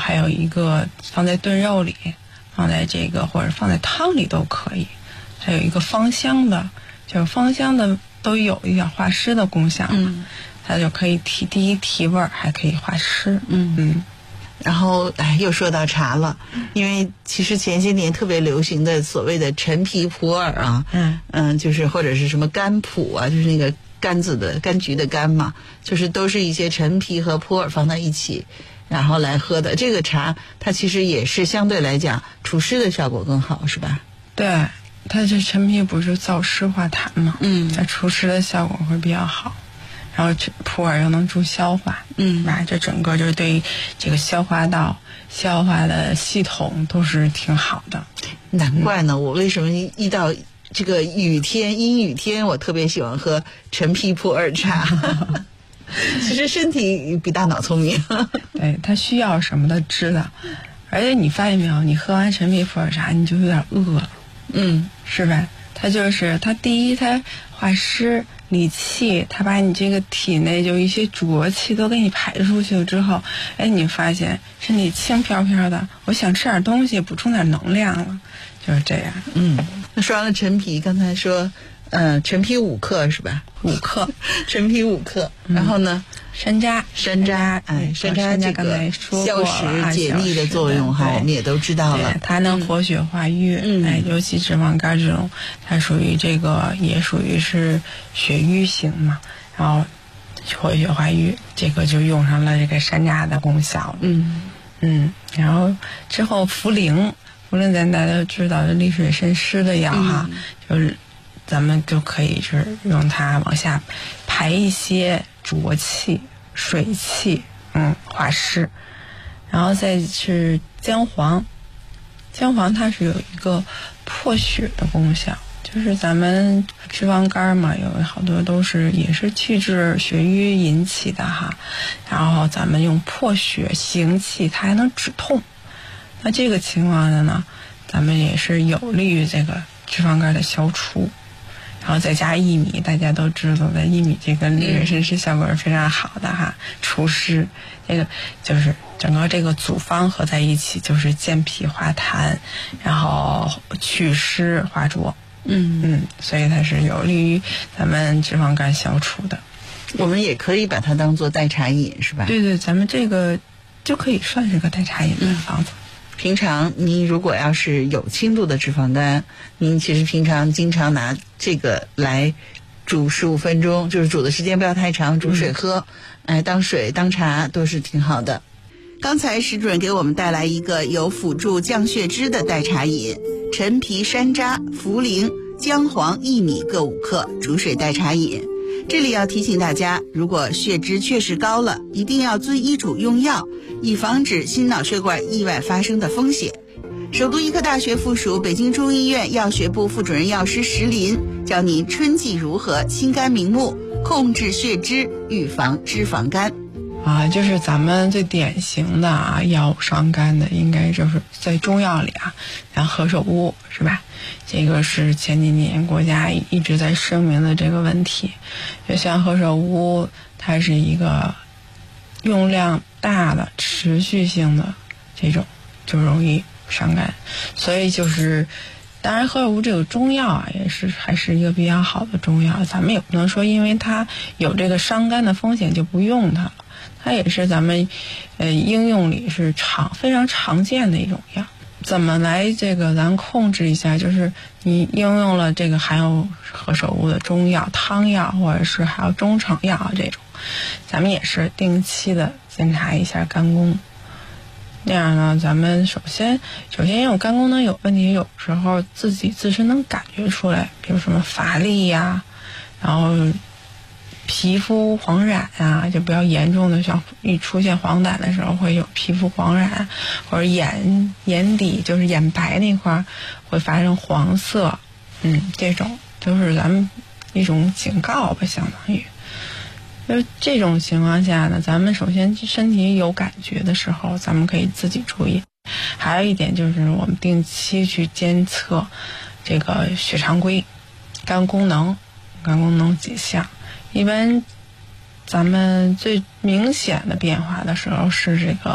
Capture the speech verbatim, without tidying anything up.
还有一个放在炖肉里，放在这个或者放在汤里都可以。还有一个芳香的，就是芳香的都有一点化湿的功效，嗯，它就可以提第一提味儿，还可以化湿， 嗯嗯。 然后哎，又说到茶了，因为其实前些年特别流行的所谓的陈皮普洱啊， 嗯嗯，就是或者是什么柑普啊，就是那个柑子的柑橘的柑嘛，就是都是一些陈皮和普洱放在一起，然后来喝的。这个茶它其实也是相对来讲除湿的效果更好，是吧？ 对，它这陈皮不是燥湿化痰嘛， 嗯， 它除湿的效果会比较好。然后这普洱又能助消化， 嗯， 吧，这整个就是对这个消化道、消化的系统都是挺好的。 难怪呢，嗯、我为什么一到这个雨天、阴雨天，我特别喜欢喝陈皮普洱茶。其实身体比大脑聪明。 对，它需要什么的知道，而且你发现没有，你喝完陈皮普洱茶，你就有点饿了， 嗯， 是吧？它就是它第一，它化湿。理气，它把你这个体内就一些浊气都给你排出去了之后，哎，你发现身体轻飘飘的，我想吃点东西补充点能量了，就是这样。 嗯，那说完了陈皮，刚才说，呃，陈皮五克是吧？ 五克， 陈皮五克，然后呢？ 嗯山楂， 山楂，哎，山楂这个消食解腻的作用哈，我们也都知道了。 它能活血化瘀，嗯、哎，尤其脂肪肝这种，它属于这个也属于是血瘀型嘛，然后活血化瘀，这个就用上了这个山楂的功效了。 嗯嗯，然后之后茯苓，茯苓咱大家都知道，利水渗湿的药哈，嗯、就是咱们就可以是用它往下排一些浊气、水气，嗯，化湿。然后再是姜黄，姜黄它是有一个破血的功效，就是咱们脂肪肝嘛，有好多都是也是气滞血瘀引起的哈。然后咱们用破血行气，它还能止痛。那这个情况的呢，咱们也是有利于这个脂肪肝的消除。然后再加薏米，大家都知道的，薏米这个利水渗湿效果是非常好的哈，除湿，这个就是整个这个组方合在一起，就是健脾化痰，然后祛湿化浊， 嗯嗯，所以它是有利于咱们脂肪肝消除的。 我们也可以把它当做代茶饮，是吧？ 对对，咱们这个就可以算是个代茶饮的方子。 嗯，平常您如果要是有轻度的脂肪肝，您其实平常经常拿这个来煮十五分钟，就是煮的时间不要太长，煮水喝，嗯、哎，当水当茶都是挺好的。刚才石主任给我们带来一个有辅助降血脂的代茶饮，陈皮、山楂、茯苓、姜黄、薏米各五克，煮水代茶饮。这里要提醒大家，如果血脂确实高了，一定要遵医嘱用药，以防止心脑血管意外发生的风险。首都医科大学附属北京中医院药学部副主任药师石林教您春季如何清肝明目，控制血脂，预防脂肪肝。 啊，就是咱们最典型的啊，药物伤肝的，应该就是在中药里啊，像何首乌是吧？这个是前几年国家一直在声明的这个问题。就像何首乌，它是一个用量大的、持续性的这种，就容易伤肝。所以就是，当然何首乌这个中药啊，也是还是一个比较好的中药。咱们也不能说因为它有这个伤肝的风险就不用它了。它也是咱们，呃，应用里是常非常常见的一种药。怎么来这个咱控制一下？就是你应用了这个含有何首乌的中药、汤药，或者是还有中成药这种，咱们也是定期的检查一下肝功。那样呢，咱们首先首先因为肝功能有问题，有时候自己自身能感觉出来，比如什么乏力呀，然后皮肤黄疸啊，就比较严重的，像一出现黄疸的时候会有皮肤黄疸，或者眼眼底就是眼白那块会发生黄色，嗯，这种就是咱们一种警告吧，相当于。就这种情况下呢，咱们首先身体有感觉的时候，咱们可以自己注意。还有一点就是我们定期去监测这个血常规、肝功能、肝功能几项。一般咱们最明显的变化的时候是这个